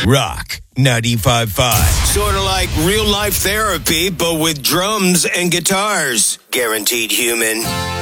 Rock 95.5. Sort of like real life therapy, but with drums and guitars. Guaranteed human.